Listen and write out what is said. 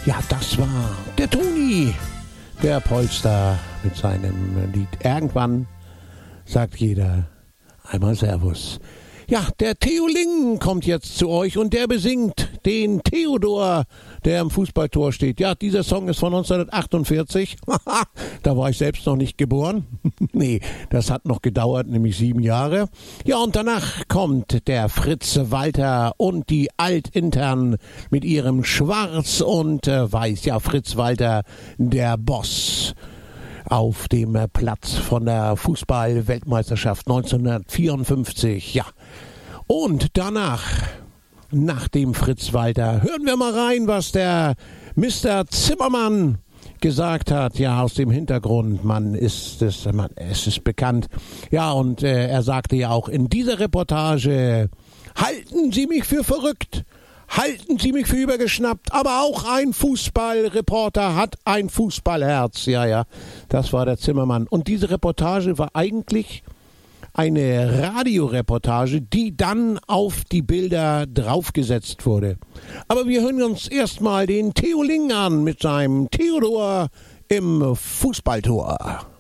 Ja, das war der Toni, der Polster mit seinem Lied Irgendwann sagt jeder einmal Servus. Ja, der Theo Lingen kommt jetzt zu euch und der besingt den Theodor, der im Fußballtor steht. Ja, dieser Song ist von 1948. Da war ich selbst noch nicht geboren. Nee, das hat noch gedauert, nämlich 7 Jahre. Ja, und danach kommt der Fritz Walter und die Altintern mit ihrem Schwarz und Weiß. Ja, Fritz Walter, der Boss auf dem Platz von der Fußball-Weltmeisterschaft 1954, ja. Und danach, nach dem Fritz Walter, hören wir mal rein, was der Mr. Zimmermann gesagt hat, ja, aus dem Hintergrund, es ist bekannt. Ja, und er sagte ja auch in dieser Reportage, halten Sie mich für verrückt, halten Sie mich für übergeschnappt, aber auch ein Fußballreporter hat ein Fußballherz. Ja, das war der Zimmermann. Und diese Reportage war eigentlich eine Radioreportage, die dann auf die Bilder draufgesetzt wurde. Aber wir hören uns erstmal den Theo Lingen an mit seinem Theodor im Fußballtor.